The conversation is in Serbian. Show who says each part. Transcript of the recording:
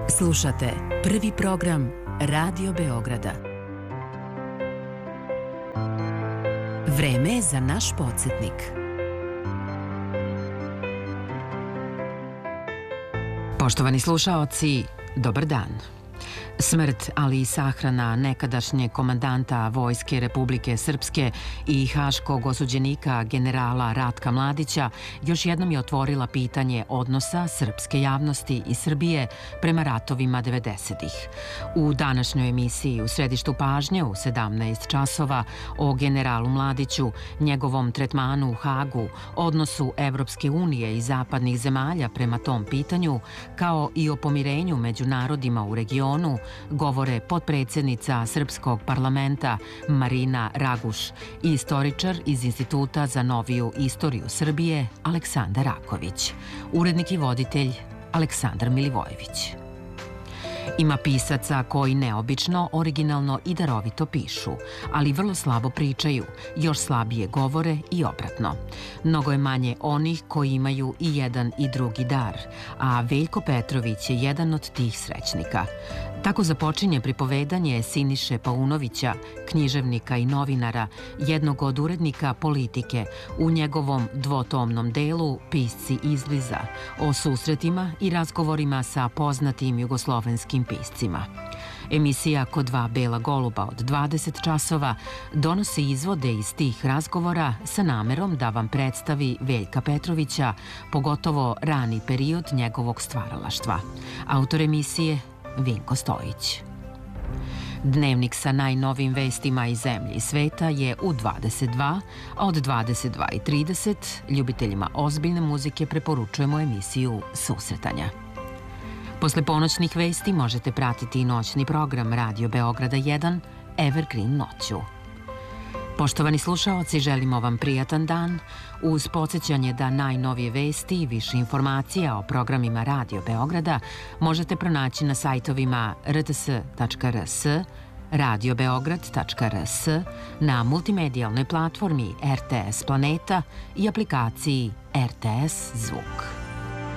Speaker 1: Slušate prvi program Radio Beograda. Vreme je za naš podsjetnik. Poštovani slušaoci, dobar dan. Smrt, ali i sahrana nekadašnjeg komandanta Vojske Republike Srpske i haškog osuđenika generala Ratka Mladića još jednom je otvorila pitanje odnosa srpske javnosti i Srbije prema ratovima 90-ih. U današnjoj emisiji U središtu pažnje u 17 časova o generalu Mladiću, njegovom tretmanu u Hagu, odnosu Evropske unije i zapadnih zemalja prema tom pitanju, kao i o pomirenju među narodima u regionu, govore potpredsjednica Srpskog parlamenta Marina Raguš i istoričar iz Instituta za noviju istoriju Srbije Aleksandar Raković, urednik i voditelj Aleksandar Milivojević. Ima pisaca koji neobično, originalno i darovito pišu, ali vrlo slabo pričaju, još slabije govore i obratno. Mnogo je manje onih koji imaju i jedan i drugi dar, a Veljko Petrović je jedan od tih srećnika. Tako započinje pripovedanje Siniše Paunovića, književnika i novinara, jednog od urednika Politike, u njegovom dvotomnom delu Pisci izbliza, o susretima i razgovorima sa poznatim jugoslovenskim piscima. Emisija Ko dva bela goluba od 20 časova donosi izvode iz tih razgovora sa namerom da vam predstavi Veljka Petrovića, pogotovo rani period njegovog stvaralaštva. Autor emisije Vinko Stojić. Dnevnik sa najnovim vestima iz zemlje i sveta je u 22, a od 22:30 ljubiteljima ozbiljne muzike preporučujemo emisiju Susretanja. Posle ponoćnih vesti možete pratiti i noćni program Radio Beograda 1 Evergreen noću. Poštovani slušaoci, želimo vam prijatan dan uz podsjećanje da najnovije vesti i više informacija o programima Radio Beograda možete pronaći na sajtovima rts.rs, radiobeograd.rs, na multimedijalnoj platformi RTS Planeta i aplikaciji RTS Zvuk.